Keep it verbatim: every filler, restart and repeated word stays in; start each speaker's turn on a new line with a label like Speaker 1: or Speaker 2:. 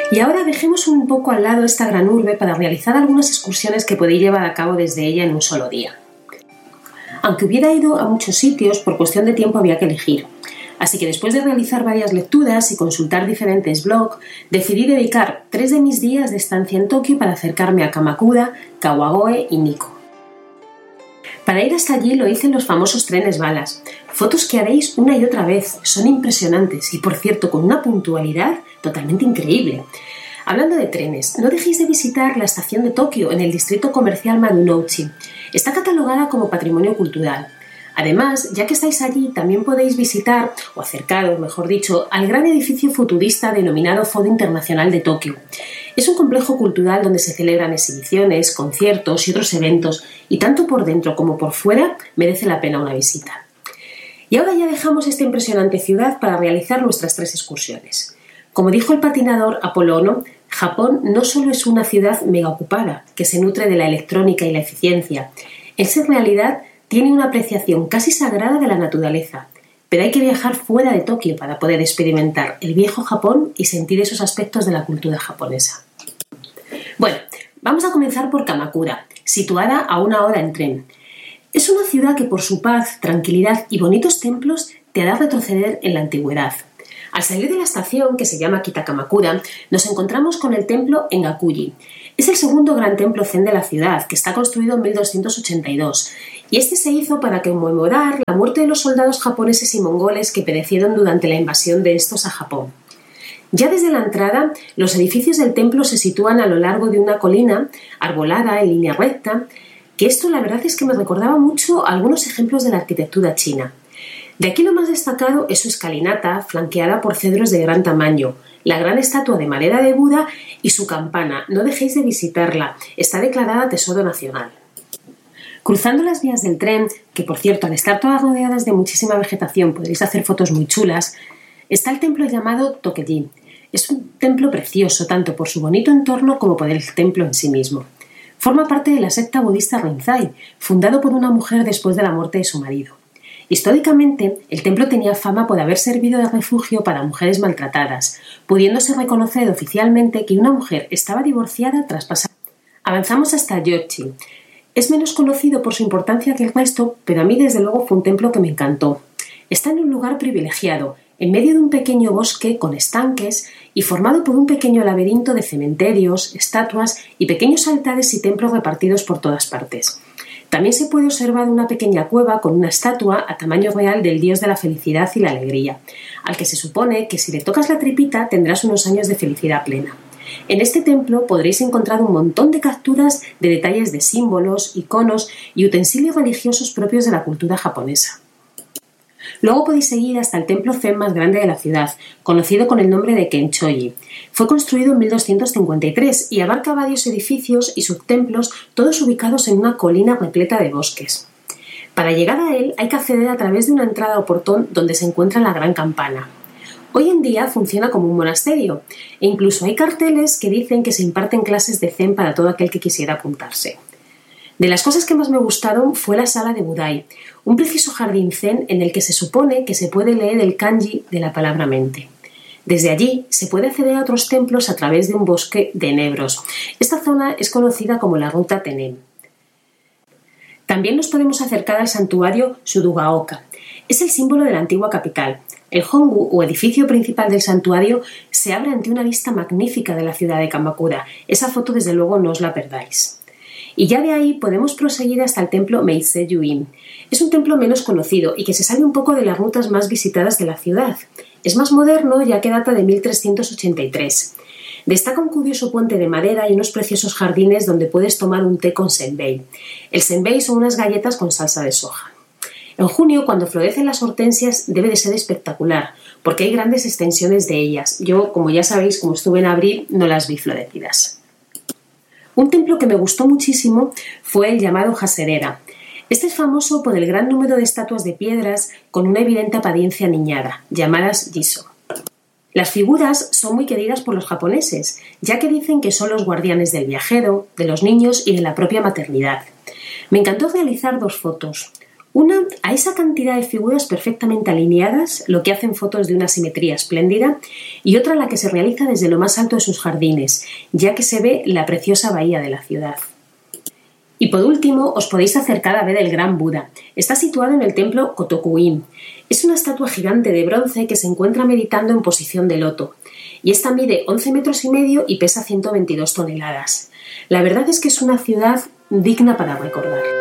Speaker 1: Y ahora dejemos un poco al lado esta gran urbe para realizar algunas excursiones que podéis llevar a cabo desde ella en un solo día. Aunque hubiera ido a muchos sitios, por cuestión de tiempo había que elegir. Así que después de realizar varias lecturas y consultar diferentes blogs, decidí dedicar tres de mis días de estancia en Tokio para acercarme a Kamakura, Kawagoe y Nikko. Para ir hasta allí lo hice en los famosos trenes balas, fotos que haréis una y otra vez, son impresionantes y por cierto con una puntualidad totalmente increíble. Hablando de trenes, no dejéis de visitar la estación de Tokio en el distrito comercial Marunouchi. Está catalogada como patrimonio cultural. Además, ya que estáis allí, también podéis visitar, o acercaros, mejor dicho, al gran edificio futurista denominado Foro Internacional de Tokio. Es un complejo cultural donde se celebran exhibiciones, conciertos y otros eventos, y tanto por dentro como por fuera merece la pena una visita. Y ahora ya dejamos esta impresionante ciudad para realizar nuestras tres excursiones. Como dijo el patinador Apolo Ono, Japón no solo es una ciudad mega ocupada, que se nutre de la electrónica y la eficiencia, es en realidad tiene una apreciación casi sagrada de la naturaleza, pero hay que viajar fuera de Tokio para poder experimentar el viejo Japón y sentir esos aspectos de la cultura japonesa. Bueno, vamos a comenzar por Kamakura, situada a una hora en tren. Es una ciudad que por su paz, tranquilidad y bonitos templos te hará retroceder en la antigüedad. Al salir de la estación, que se llama Kitakamakura, nos encontramos con el templo Engakuji. Es el segundo gran templo zen de la ciudad, que está construido en mil doscientos ochenta y dos, y este se hizo para conmemorar la muerte de los soldados japoneses y mongoles que perecieron durante la invasión de estos a Japón. Ya desde la entrada, los edificios del templo se sitúan a lo largo de una colina, arbolada en línea recta, que esto la verdad es que me recordaba mucho a algunos ejemplos de la arquitectura china. De aquí lo más destacado es su escalinata, flanqueada por cedros de gran tamaño, la gran estatua de madera de Buda y su campana. No dejéis de visitarla, está declarada Tesoro Nacional. Cruzando las vías del tren, que por cierto al estar todas rodeadas de muchísima vegetación podréis hacer fotos muy chulas, está el templo llamado Tokeji. Es un templo precioso tanto por su bonito entorno como por el templo en sí mismo. Forma parte de la secta budista Rinzai, fundado por una mujer después de la muerte de su marido. Históricamente, el templo tenía fama por haber servido de refugio para mujeres maltratadas, pudiéndose reconocer oficialmente que una mujer estaba divorciada tras pasar. Avanzamos hasta Yoshi. Es menos conocido por su importancia que el resto, pero a mí desde luego fue un templo que me encantó. Está en un lugar privilegiado, en medio de un pequeño bosque con estanques y formado por un pequeño laberinto de cementerios, estatuas y pequeños altares y templos repartidos por todas partes. También se puede observar una pequeña cueva con una estatua a tamaño real del dios de la felicidad y la alegría, al que se supone que si le tocas la tripita tendrás unos años de felicidad plena. En este templo podréis encontrar un montón de capturas de detalles de símbolos, iconos y utensilios religiosos propios de la cultura japonesa. Luego podéis seguir hasta el templo zen más grande de la ciudad, conocido con el nombre de Kenchoji. Fue construido en mil doscientos cincuenta y tres y abarca varios edificios y subtemplos, todos ubicados en una colina repleta de bosques. Para llegar a él hay que acceder a través de una entrada o portón donde se encuentra la gran campana. Hoy en día funciona como un monasterio e incluso hay carteles que dicen que se imparten clases de zen para todo aquel que quisiera apuntarse. De las cosas que más me gustaron fue la sala de Budai, un precioso jardín zen en el que se supone que se puede leer el kanji de la palabra mente. Desde allí se puede acceder a otros templos a través de un bosque de enebros. Esta zona es conocida como la Ruta Tenen. También nos podemos acercar al santuario Surugaoka. Es el símbolo de la antigua capital. El hongu, o edificio principal del santuario, se abre ante una vista magnífica de la ciudad de Kamakura. Esa foto desde luego no os la perdáis. Y ya de ahí podemos proseguir hasta el templo Meisei-Yuin. Es un templo menos conocido y que se sale un poco de las rutas más visitadas de la ciudad. Es más moderno ya que data de mil trescientos ochenta y tres. Destaca un curioso puente de madera y unos preciosos jardines donde puedes tomar un té con senbei. El senbei son unas galletas con salsa de soja. En junio, cuando florecen las hortensias, debe de ser espectacular, porque hay grandes extensiones de ellas. Yo, como ya sabéis, como estuve en abril, no las vi florecidas. Un templo que me gustó muchísimo fue el llamado Haserera. Este es famoso por el gran número de estatuas de piedras con una evidente apariencia niñada, llamadas Jiso. Las figuras son muy queridas por los japoneses, ya que dicen que son los guardianes del viajero, de los niños y de la propia maternidad. Me encantó realizar dos fotos. Una a esa cantidad de figuras perfectamente alineadas, lo que hacen fotos de una simetría espléndida, y otra la que se realiza desde lo más alto de sus jardines, ya que se ve la preciosa bahía de la ciudad. Y por último, os podéis acercar a ver el Gran Buda. Está situado en el templo Kotoku-in. Es una estatua gigante de bronce que se encuentra meditando en posición de loto. Y esta mide once metros y medio y pesa ciento veintidós toneladas. La verdad es que es una ciudad digna para recordar.